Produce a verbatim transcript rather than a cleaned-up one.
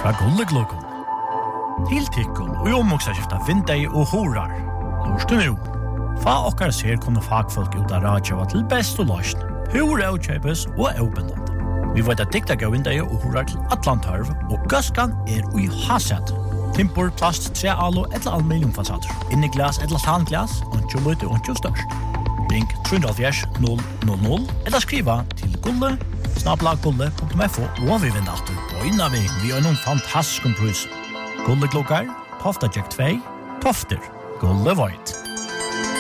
fra Gulleglokon. Til tikkun og omoksa skifta vindei og horar. Lorst du nu. Fa okkar ser kunne fagfolk ut av radjava til best og løsn. Hur avkjøpes og avbindande. Vi vet at dikta gav vindei og horar til Atlantarv, og gøskan er ui haset. Timpor, plast, tre alo eller aluminiumfasader. Inni glas eller tanglas, ontjo lute ontjo størst. Ring tre null null null eller skriva til gulle snabla gulle punktum f o og vi vinner alltid på innan vi vi har noen fantastisk pris. Gulle klokkar, Tofta Jack två, Tofter, Gulle Void.